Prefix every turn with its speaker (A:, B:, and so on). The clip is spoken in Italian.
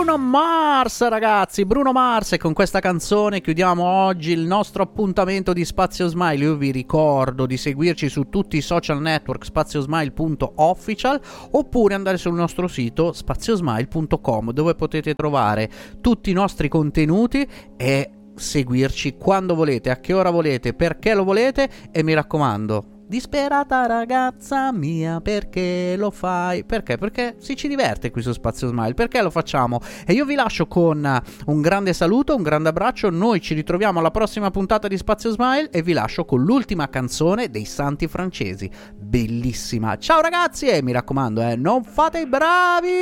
A: Bruno Mars, ragazzi, Bruno Mars, e con questa canzone chiudiamo oggi il nostro appuntamento di Spazio Smile. Io vi ricordo di seguirci su tutti i social network spaziosmile.official, oppure andare sul nostro sito spaziosmile.com, dove potete trovare tutti i nostri contenuti e seguirci quando volete, a che ora volete, perché lo volete. E mi raccomando, disperata ragazza mia, perché lo fai? Perché si ci diverte qui su Spazio Smile, perché lo facciamo. E io vi lascio con un grande saluto, un grande abbraccio. Noi ci ritroviamo alla prossima puntata di Spazio Smile e vi lascio con l'ultima canzone dei Santi Francesi, bellissima. Ciao ragazzi, e mi raccomando, non fate i bravi.